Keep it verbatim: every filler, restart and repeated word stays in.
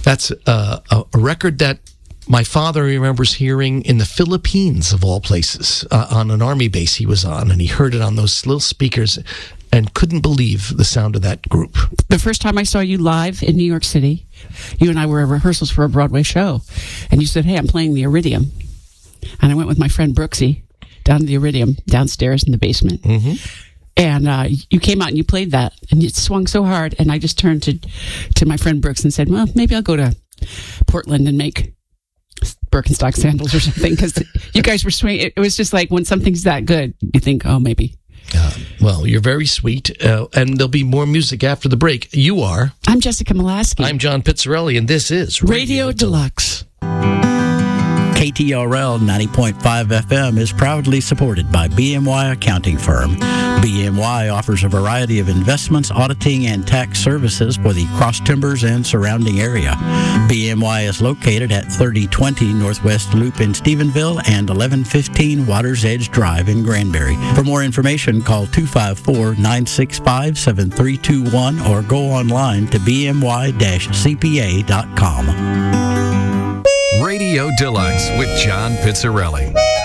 That's uh, a, a record that my father remembers hearing in the Philippines, of all places, uh, on an army base he was on, and he heard it on those little speakers and couldn't believe the sound of that group. The first time I saw you live in New York City, you and I were at rehearsals for a Broadway show, and you said, hey, I'm playing the Iridium. And I went with my friend Brooksy down to the Iridium downstairs in the basement. Mm-hmm. And uh, you came out and you played that, and it swung so hard, and I just turned to, to my friend Brooks and said, well, maybe I'll go to Portland and make Birkenstock sandals or something, because you guys were swinging. It was just like when something's that good, you think, oh, maybe. Uh, well, you're very sweet, uh, and there'll be more music after the break. You are. I'm Jessica Molaski. I'm John Pizzarelli, and this is Radio, Radio Deluxe. K T R L ninety point five F M is proudly supported by B M Y Accounting Firm. B M Y offers a variety of investments, auditing, and tax services for the Cross Timbers and surrounding area. B M Y is located at thirty twenty Northwest Loop in Stephenville and eleven fifteen Waters Edge Drive in Granbury. For more information, call two five four, nine six five, seven three two one or go online to b m y dash c p a dot com. Radio Deluxe with John Pizzarelli.